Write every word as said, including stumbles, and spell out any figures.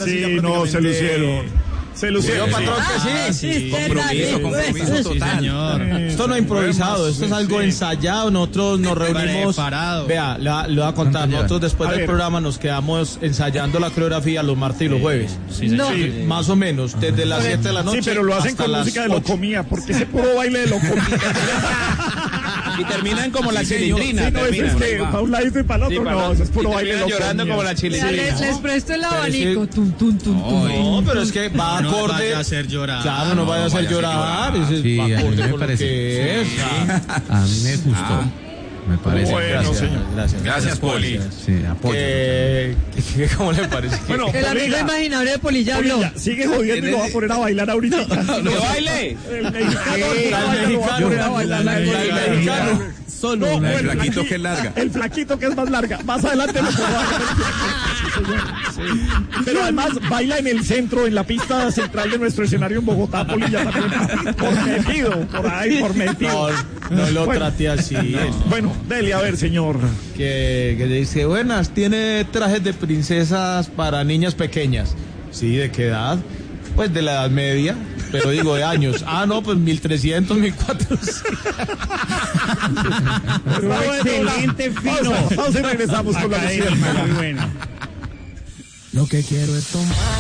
sí, sí no, se lucieron. Se lucieron, patrón, ah, que sí. sí, compromiso, compromiso total. Señor. Esto no es improvisado, esto es algo sí. ensayado. Nosotros nos reunimos. Preparado. Vea, le, le voy a contar. Nosotros después a del ver. programa nos quedamos ensayando la coreografía los martes y los jueves. Sí, sí, no. sí. Más o menos, desde las siete de la noche. Sí, pero lo hacen con música de Locomía, porque ese puro baile de Locomía. Y terminan como la chilindrina. Sí, no, es que para un lado y para el otro, no, eso es puro baile loco. Llorando como la chilindrina. Les, les presto el abanico. Tum, tum, tum, tum. No, pero es que va no acorde. vaya a hacer llorar. Claro, no, no vaya a hacer llorar. Sí, va a mí acorde me con parece. Lo que es. Sí. A mí me gustó. Ah. Me parece. Bueno, gracias, señor. Gracias, gracias, Poli. Sí, apoyo. Eh, ¿Cómo le parece? Bueno, el amigo imaginario de Poli ya habló. Sigue jodiendo y lo va a poner a bailar ahorita. ¡Que baile! El mexicano lo va a poner a bailar. El mexicano. Solo no, una. el flaquito que es larga. El flaquito que es más larga. Más adelante lo puedo sí, pero además baila en el centro, en la pista central de nuestro escenario en Bogotá, Poli, ya también por metido, por ahí, por metido. No, no lo bueno, trate así. No. Bueno, dele a ver, señor. Que, que dice, buenas, tiene trajes de princesas para niñas pequeñas. Sí, ¿de qué edad? Pues de la edad media, pero digo de años. Ah, no, pues mil trescientos, mil cuatrocientos. Excelente, fino. Vamos y regresamos con la música. Muy bueno. Lo que quiero es tomar.